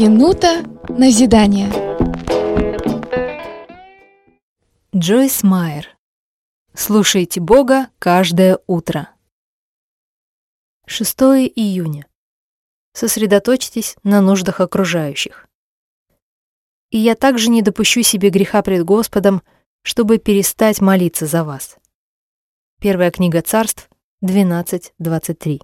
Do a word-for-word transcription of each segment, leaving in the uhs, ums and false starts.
Минута назидания. Джойс Майер. Слушайте Бога каждое утро. шестого июня. Сосредоточьтесь на нуждах окружающих. И я также не допущу себе греха пред Господом, чтобы перестать молиться за вас. Первая книга Царств, двенадцать двадцать три.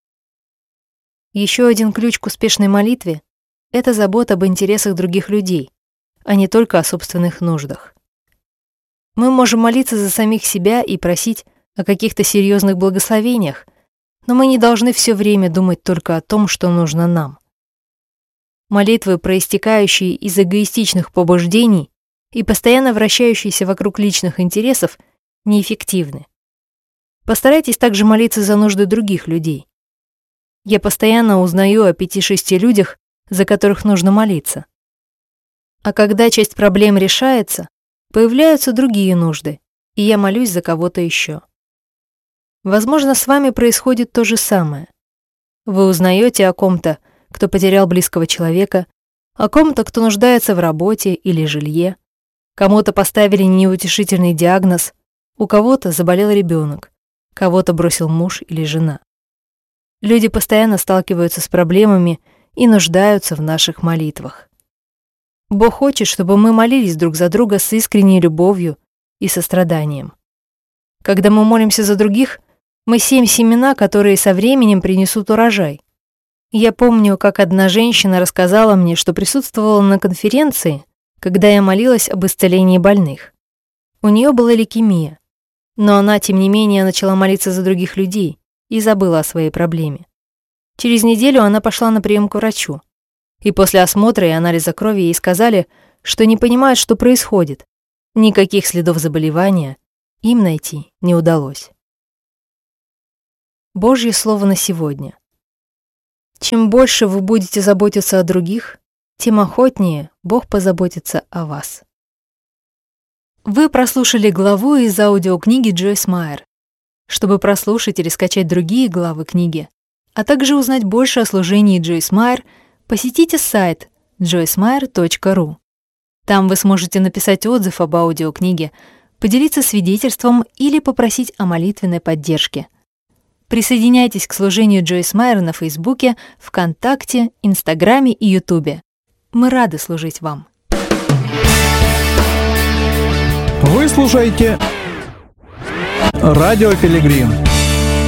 Еще один ключ к успешной молитве — это забота об интересах других людей, а не только о собственных нуждах. Мы можем молиться за самих себя и просить о каких-то серьезных благословениях, но мы не должны все время думать только о том, что нужно нам. Молитвы, проистекающие из эгоистичных побуждений и постоянно вращающиеся вокруг личных интересов, неэффективны. Постарайтесь также молиться за нужды других людей. Я постоянно узнаю о пяти-шести людях, за которых нужно молиться. А когда часть проблем решается, появляются другие нужды, и я молюсь за кого-то еще. Возможно, с вами происходит то же самое. Вы узнаете о ком-то, кто потерял близкого человека, о ком-то, кто нуждается в работе или жилье, кому-то поставили неутешительный диагноз, у кого-то заболел ребенок, кого-то бросил муж или жена. Люди постоянно сталкиваются с проблемами и нуждаются в наших молитвах. Бог хочет, чтобы мы молились друг за друга с искренней любовью и состраданием. Когда мы молимся за других, мы сеем семена, которые со временем принесут урожай. Я помню, как одна женщина рассказала мне, что присутствовала на конференции, когда я молилась об исцелении больных. У нее была лейкемия, но она, тем не менее, начала молиться за других людей и забыла о своей проблеме. Через неделю она пошла на прием к врачу, и после осмотра и анализа крови ей сказали, что не понимают, что происходит. Никаких следов заболевания им найти не удалось. Божье слово на сегодня. Чем больше вы будете заботиться о других, тем охотнее Бог позаботится о вас. Вы прослушали главу из аудиокниги Джойс Майер. Чтобы прослушать или скачать другие главы книги, а также узнать больше о служении Джойс Майер, посетите сайт джойс майер точка ру. Там вы сможете написать отзыв об аудиокниге, поделиться свидетельством или попросить о молитвенной поддержке. Присоединяйтесь к служению Джойс Майер на Фейсбуке, ВКонтакте, Инстаграме и Ютубе. Мы рады служить вам. Вы слушаете Радио Пилигрим.